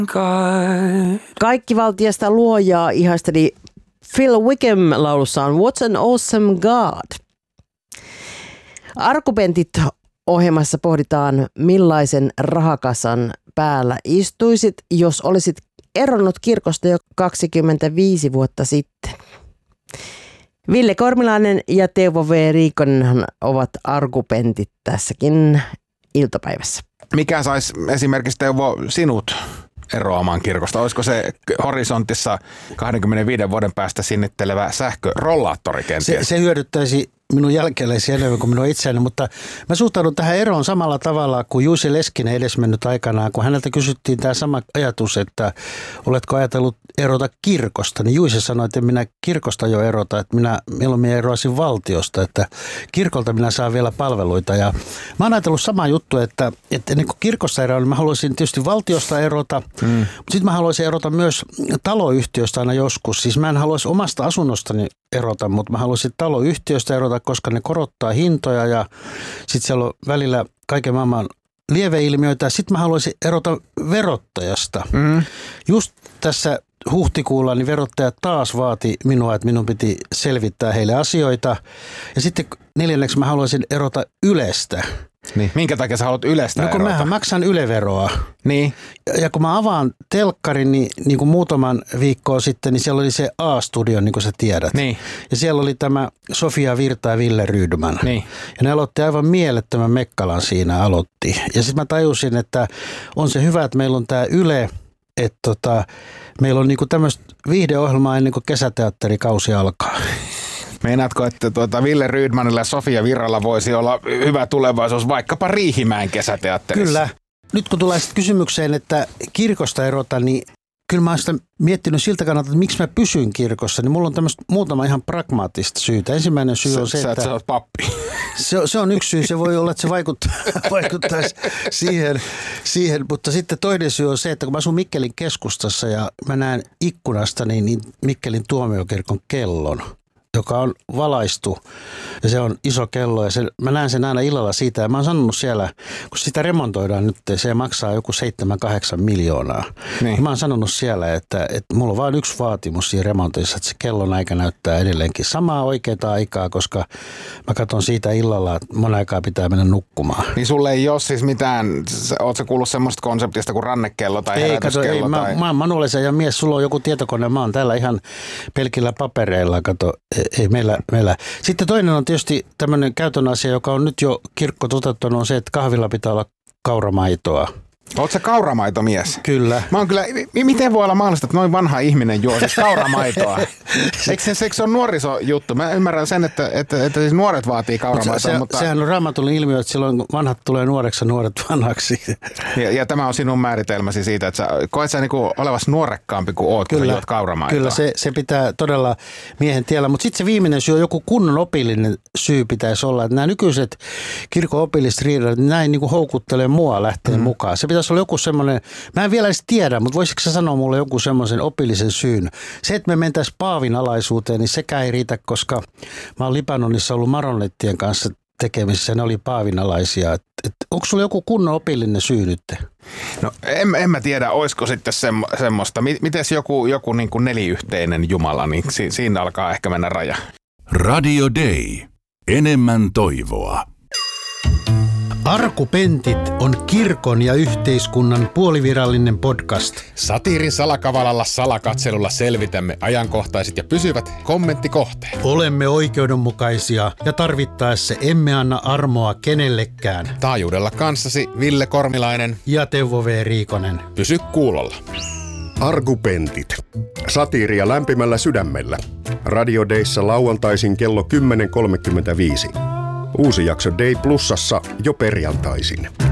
God. Kaikki valtiasta luojaa ihasteli Phil Wickham laulussaan What an Awesome God. Arkupentit ohjelmassa pohditaan, millaisen rahakasan päällä istuisit, jos olisit eronnut kirkosta jo 25 vuotta sitten. Ville Kormilainen ja Teuvo V. Riikonen ovat arkupentit tässäkin iltapäivässä. Mikä saisi esimerkiksi, Teuvo, sinut eroamaan kirkosta? Olisiko se horisontissa 25 vuoden päästä sinnittelevä sähkörollaattori kenties? Se hyödyttäisi minun jälkeläisiä enemmän kuin minua itseäni, mutta mä suhtaudun tähän eroon samalla tavalla kuin Juice Leskinen edesmennyt aikanaan, kun häneltä kysyttiin tämä sama ajatus, että oletko ajatellut erota kirkosta, niin Juice sanoi, että en minä kirkosta jo erota, että minä mieluummin eroaisin valtiosta, että kirkolta minä saan vielä palveluita. Ja mä oon ajatellut sama juttu, että ennen kuin kirkosta eroon, niin mä haluaisin tietysti valtiosta erota, mutta sitten mä haluaisin erota myös taloyhtiöstä aina joskus. Siis mä en haluaisi omasta asunnostani erota, mutta mä haluaisin taloyhtiöstä erota, koska ne korottaa hintoja ja sitten siellä on välillä kaiken maailman lieveilmiöitä. Sitten mä haluaisin erota verottajasta. Just tässä huhtikuulla niin verottajat taas vaati minua, että minun piti selvittää heille asioita. Ja sitten 4. mä haluaisin erota Ylestä. Niin. Minkä takia sä haluat Ylestä erota? Kun mähän maksan Yle-veroa. Niin. Ja kun mä avaan telkkarin, niin kuin muutaman viikkoa sitten, niin siellä oli se A-studio, niin kuin sä tiedät. Niin. Ja siellä oli tämä Sofia Virta ja Ville Rydman. Niin. Ja ne aloitti aivan mielettömän mekkalan siinä aloitti. Ja sitten mä tajusin, että on se hyvä, että meillä on tämä Yle, että meillä on niinku tämmöistä viihdeohjelmaa ennen kuin kesäteatterikausi alkaa. Meinaatko, että Ville Rydmanilla ja Sofia Virralla voisi olla hyvä tulevaisuus vaikkapa Riihimäen kesäteatterissa? Kyllä. Nyt kun tulee sitten kysymykseen, että kirkosta erota, niin kyllä mä oon sitä miettinyt siltä kannalta, että miksi mä pysyn kirkossa, niin mulla on tämmöistä muutama ihan pragmaattista syytä. Ensimmäinen syy on se, että sä oot pappi. Se on yksi syy, se voi olla, että se vaikuttaisi siihen, mutta sitten toinen syy on se, että kun mä asun Mikkelin keskustassa ja mä näen ikkunasta niin Mikkelin tuomiokirkon kellon, joka on valaistu ja se on iso kello ja mä näen sen aina illalla siitä ja mä oon sanonut siellä, kun sitä remontoidaan nyt, se maksaa joku 7-8 miljoonaa. Niin. Mä oon sanonut siellä, että mulla on vain yksi vaatimus siinä remontissa, että se kellon aika näyttää edelleenkin samaa oikeaa aikaa, koska mä katson siitä illalla, että mon aikaa pitää mennä nukkumaan. Niin sulle ei ole siis mitään, oot sä kuullut semmoista konseptista kuin rannekello tai herätyskello? Mä oon manuaalisen ja mies, sulla on joku tietokone, mä oon täällä ihan pelkillä papereilla, kato. Ei meillä. Sitten toinen on tietysti tämmöinen käytön asia, joka on nyt jo kirkko toteuttanut, on se, että kahvilla pitää olla kauramaitoa. Oletko sä kauramaitomies? Kyllä. Mä oon kyllä, miten voi olla mahdollista, että noin vanha ihminen juo siis kauramaitoa? Eikö se ole nuorisojuttu? Mä ymmärrän sen, että siis nuoret vaatii kauramaitoa. Mutta sehän on raamatullinen ilmiö, että silloin vanhat tulee nuoreksi ja nuoret vanhaksi. Ja tämä on sinun määritelmäsi siitä, että sä koet sä niinku olevas nuorekkaampi kuin oot, kun juot kauramaitoa. Kyllä, se pitää todella miehen tiellä. Mutta sitten se viimeinen syy on joku kunnon opillinen syy pitäisi olla. Että nämä nykyiset kirkon opilliset riidat, näin niinku houkuttelee mua lähteen mukaan. Se pitäisi olla joku semmoinen, mä en vielä edes tiedä, mutta voisitko sä sanoa mulle joku semmoisen opillisen syyn? Se, että me mentäisiin paavin alaisuuteen, niin sekään ei riitä, koska mä oon Libanonissa ollut maronettien kanssa tekemisissä, ne oli paavin alaisia. Onko sulla joku kunnon opillinen syy nyt? No en mä tiedä, olisiko sitten semmoista. Mites joku niin kuin neliyhteinen Jumala, niin siinä alkaa ehkä mennä raja. Radio Day. Enemmän toivoa. Arkupentit on kirkon ja yhteiskunnan puolivirallinen podcast. Satiirin salakavalalla salakatselulla selvitämme ajankohtaiset ja pysyvät kommenttikohteet. Olemme oikeudenmukaisia ja tarvittaessa emme anna armoa kenellekään. Taajuudella kanssasi Ville Kormilainen ja Teuvo V. Riikonen. Pysy kuulolla. Arkupentit. Satiiria lämpimällä sydämellä. Radio Dayssa lauantaisin kello 10.35. Uusi jakso Day Plusassa jo perjantaisin.